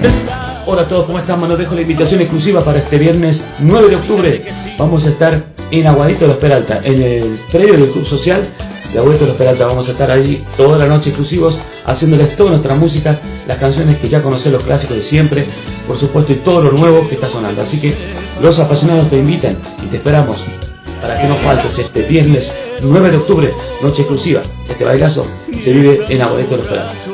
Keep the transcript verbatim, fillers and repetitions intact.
Hola a todos, ¿cómo están? Nos dejo la invitación exclusiva para este viernes nueve de octubre. Vamos a esestar en Aguadito de los Peralta, en el predio del Club Social de Aguadito de los Peralta. Vamos a estar allí toda la noche exclusivos, haciéndoles toda nuestra música, las canciones que ya conocen, los clásicos de siempre, por supuesto, y todo lo nuevo que está sonando. Así que los apasionados te invitan y te esperamos para que no faltes este viernes nueve de octubre, noche exclusiva. Este bailazo se vive en Aguadito de los Peralta.